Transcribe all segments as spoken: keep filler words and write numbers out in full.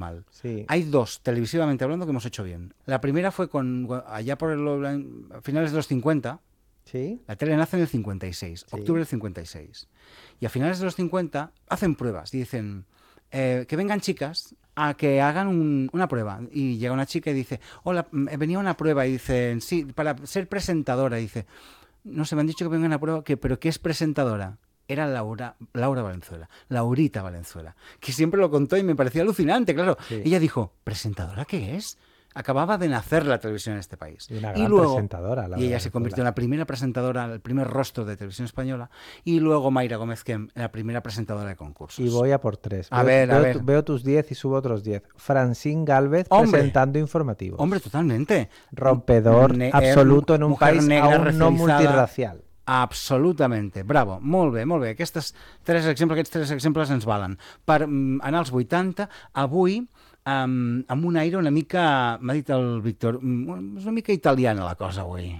mal. Sí. Hay dos, televisivamente hablando, que hemos hecho bien. La primera fue con allá por el, a finales de los cincuenta. ¿Sí? La tele nace en el cincuenta y seis, Sí. octubre del cincuenta y seis. Y a finales de los cincuenta hacen pruebas y dicen eh, que vengan chicas a que hagan un, una prueba. Y llega una chica y dice, hola, venía una prueba. Y dicen, sí, para ser presentadora. Y dice, no sé, me han dicho que venga una prueba, que, pero ¿qué es presentadora? Era Laura, Laura Valenzuela, Laurita Valenzuela, que siempre lo contó y me parecía alucinante, claro. Sí. Ella dijo, ¿presentadora qué es? Acababa de nacer la televisión en este país. Y una gran y luego, presentadora. Laura y ella Valenzuela. se convirtió en la primera presentadora, el primer rostro de televisión española, y luego Mayra Gómez Kem, la primera presentadora de concursos. Y voy a por tres. A veo, ver, a veo, ver. veo tus diez y subo otros diez. Francine Gálvez ¡Hombre! presentando informativos. Hombre, totalmente. Rompedor Ne- absoluto en un mujer país negra, aún no racializada. multirracial. Absolutamente, bravo, molt bé, molt bé. Aquestes tres exemples, aquests tres exemples ens valen per mm, anar als vuitanta. Avui, um, amb un aire una mica, m'ha dit el Víctor, mm, és una mica italiana la cosa avui.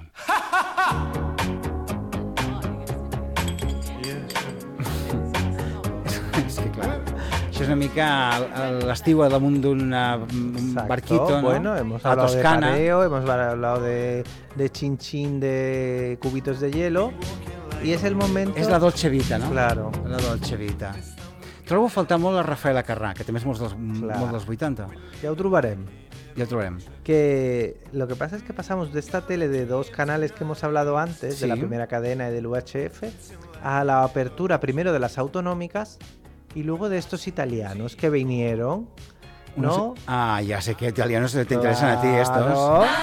És que clar, això és una mica l'estiu a damunt d'un barquito, ¿no? Bueno, hemos a hablado Toscana. de pareo, hemos hablado de, de chin chin de cubitos de hielo y es el momento... És la Dolce Vita, no? Claro. La Dolce Vita. Trobo a faltar molt la Rafaela Carrà, que també és molt dels, Clar. molt dels vuitanta. Ya lo trobarem. Ja ho trobarem. Que lo que pasa es que pasamos de esta tele de dos canales que hemos hablado antes, Sí. de la primera cadena y del U H F, a la apertura primero de las autonómicas y luego de estos italianos que vinieron, ¿no? Ah, ya sé que italianos te interesan a ti esto. Claro.